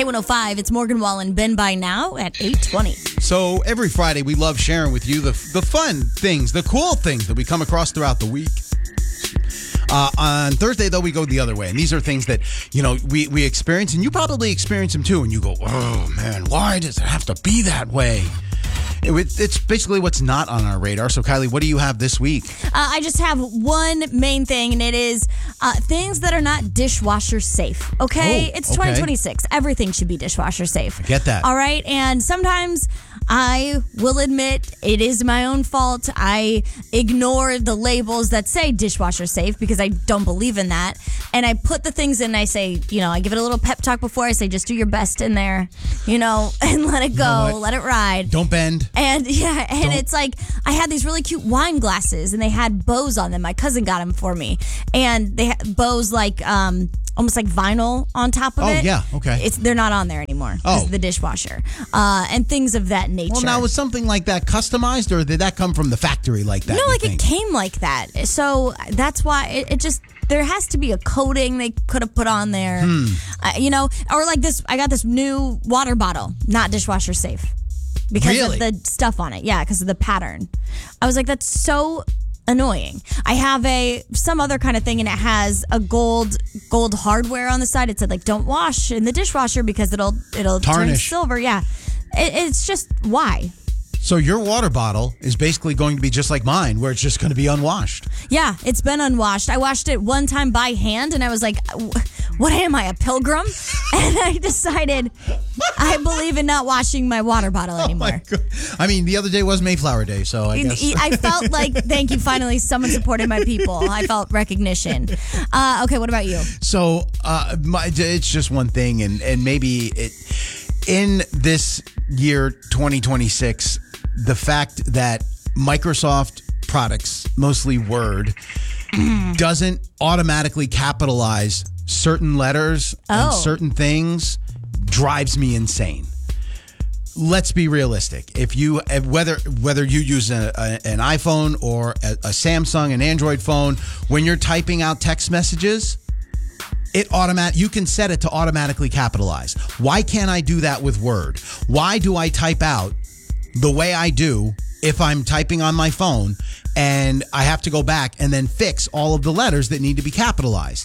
K105, it's Morgan Wallen, Ben by now at 8:20. So every Friday, we love sharing with you the fun things, the cool things that we come across throughout the week. On Thursday, though, we go the other way. And these are things that, we experience, and you probably experience them too. And you go, oh, man, why does it have to be that way? It's basically what's not on our radar. So, Kylie, what do you have this week? I just have one main thing, and it is things that are not dishwasher safe. Okay? It's 2026. Everything should be dishwasher safe. I get that. All right? And sometimes I will admit it is my own fault. I ignore the labels that say dishwasher safe because I don't believe in that. And I put the things in, I say, I give it a little pep talk before. I say, just do your best in there, and let it go, let it ride. Don't bend. And it's like I had these really cute wine glasses and they had bows on them. My cousin got them for me. And they had bows like almost like vinyl on top of it. Oh, yeah, okay. They're not on there anymore. This is the dishwasher. And things of that nature. Well, now, was something like that customized, or did that come from the factory like that? No, it came like that. So that's why it just... There has to be a coating they could have put on there. Or like this, I got this new water bottle, not dishwasher safe. Because of the stuff on it. Yeah, because of the pattern. I was like, that's so annoying. I have some other kind of thing, and it has a gold hardware on the side. It said, like, don't wash in the dishwasher because it'll turn silver. Yeah. It's just, why? So your water bottle is basically going to be just like mine, where it's just going to be unwashed. Yeah, it's been unwashed. I washed it one time by hand, and I was like, what am I, a pilgrim? And I decided I believe in not washing my water bottle anymore. Oh my God. I mean, the other day was Mayflower Day, so I guess. I felt like, thank you, finally, someone supported my people. I felt recognition. Okay, what about you? So it's just one thing, and maybe in this year, 2026, the fact that Microsoft products, mostly Word, doesn't automatically capitalize certain letters and certain things drives me insane. Let's be realistic. If you whether you use an iPhone or a Samsung, an Android phone, when you're typing out text messages, you can set it to automatically capitalize. Why can't I do that with Word? Why do I type out the way I do if I'm typing on my phone and I have to go back and then fix all of the letters that need to be capitalized?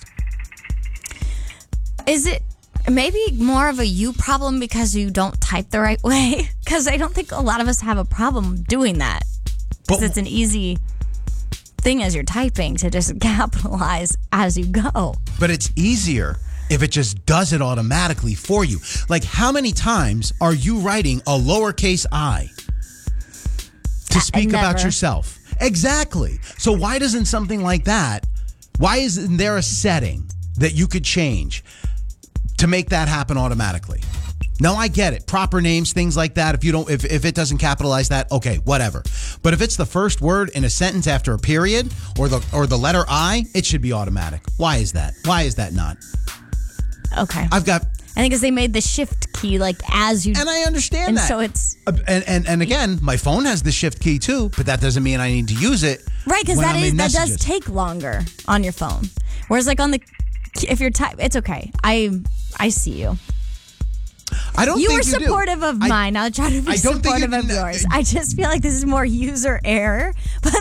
Is it maybe more of a you problem because you don't type the right way? Because I don't think a lot of us have a problem doing that. Because it's an easy thing as you're typing to just capitalize as you go. But it's easier if it just does it automatically for you. Like, how many times are you writing a lowercase I to speak about yourself? Exactly. So why doesn't something like that, why isn't there a setting that you could change to make that happen automatically? No, I get it. Proper names, things like that. If it doesn't capitalize that, okay, whatever. But if it's the first word in a sentence after a period or the letter I, it should be automatic. Why is that? Why is that not? Okay. I think because they made the shift key like as you... And I understand that. And so it's... And again, my phone has the shift key too, but that doesn't mean I need to use it. Right, because that does take longer on your phone. Whereas like on the... If you're it's okay. I see you. I don't think you were supportive of mine. I'll try to be supportive of yours. I just feel like this is more user error, but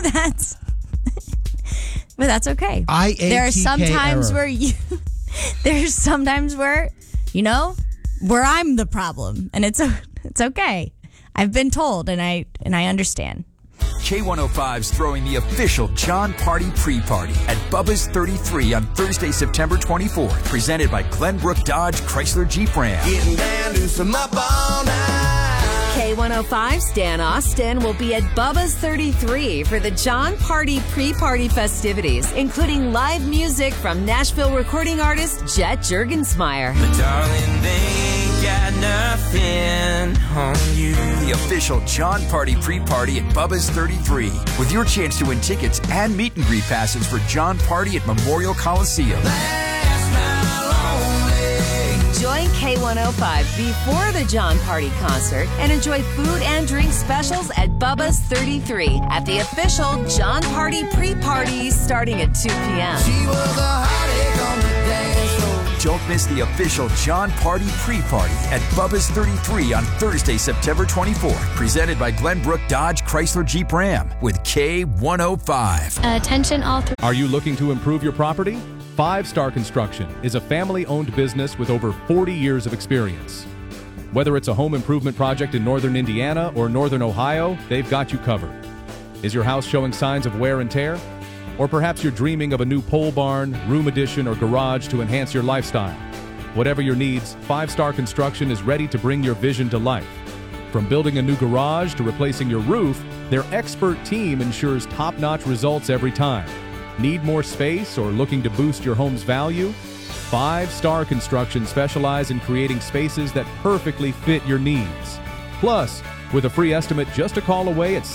that's okay. There are some times where there's sometimes where I'm the problem, and it's okay. I've been told, and I understand. K105's throwing the official John Party pre-party at Bubba's 33 on Thursday, September 24th. Presented by Glenbrook Dodge Chrysler Jeep Ram. Getting down to some up all night. K105 Stan Austin will be at Bubba's 33 for the John Party pre-party festivities, including live music from Nashville recording artist Jet Juergensmeyer. But darling, they ain't got nothing on you. The official John Party pre-party at Bubba's 33 with your chance to win tickets and meet and greet passes for John Party at Memorial Coliseum. Join K105 before the John Party concert and enjoy food and drink specials at Bubba's 33 at the official John Party pre-party starting at 2 p.m. She was a heartache on the dance floor. Don't miss the official John Party Pre-Party at Bubba's 33 on Thursday, September 24th. Presented by Glenbrook Dodge Chrysler Jeep Ram with K105. Attention all three. Are you looking to improve your property? 5 Star Construction is a family-owned business with over 40 years of experience. Whether it's a home improvement project in northern Indiana or northern Ohio, they've got you covered. Is your house showing signs of wear and tear? Or perhaps you're dreaming of a new pole barn, room addition, or garage to enhance your lifestyle. Whatever your needs, 5 Star Construction is ready to bring your vision to life. From building a new garage to replacing your roof, their expert team ensures top-notch results every time. Need more space or looking to boost your home's value? 5 Star Construction specialize in creating spaces that perfectly fit your needs. Plus, with a free estimate just a call away at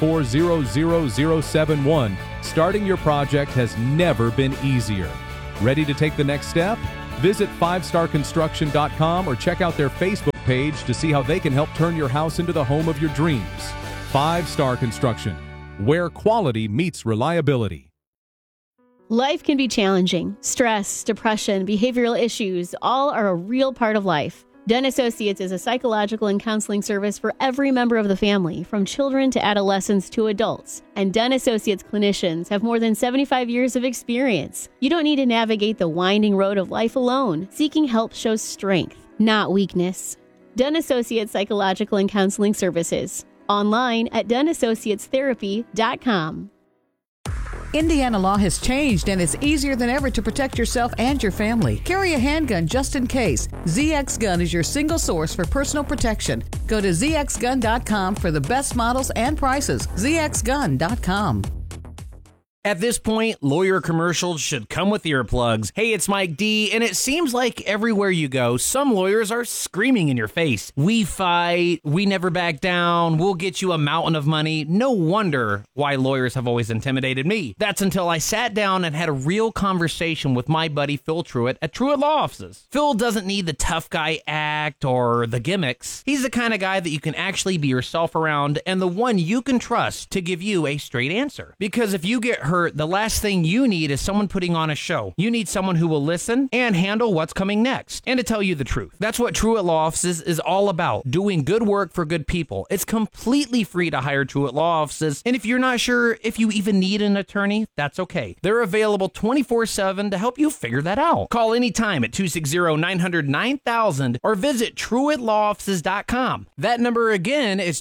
740-0071, starting your project has never been easier. Ready to take the next step? Visit 5starconstruction.com or check out their Facebook page to see how they can help turn your house into the home of your dreams. 5 Star Construction, where quality meets reliability. Life can be challenging. Stress, depression, behavioral issues, all are a real part of life. Dunn Associates is a psychological and counseling service for every member of the family, from children to adolescents to adults. And Dunn Associates clinicians have more than 75 years of experience. You don't need to navigate the winding road of life alone. Seeking help shows strength, not weakness. Dunn Associates Psychological and Counseling Services. Online at DunnAssociatesTherapy.com. Indiana law has changed, and it's easier than ever to protect yourself and your family. Carry a handgun just in case. ZX Gun is your single source for personal protection. Go to ZXGun.com for the best models and prices. ZXGun.com. At this point, lawyer commercials should come with earplugs. Hey, it's Mike D, and it seems like everywhere you go, some lawyers are screaming in your face. We fight, we never back down, we'll get you a mountain of money. No wonder why lawyers have always intimidated me. That's until I sat down and had a real conversation with my buddy Phil Truitt at Truitt Law Offices. Phil doesn't need the tough guy act or the gimmicks. He's the kind of guy that you can actually be yourself around and the one you can trust to give you a straight answer. Because if you get hurt, the last thing you need is someone putting on a show. You need someone who will listen and handle what's coming next, and to tell you the truth. That's what Truitt Law Offices is all about, doing good work for good people. It's completely free to hire Truitt Law Offices, and if you're not sure if you even need an attorney, that's okay. They're available 24/7 to help you figure that out. Call anytime at 260-900-9000 or visit TruittLawOffices.com. That number again is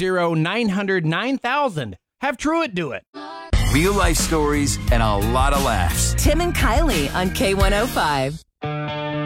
260-900-9000. Have Truitt do it. Real life stories and a lot of laughs. Tim and Kylie on K105.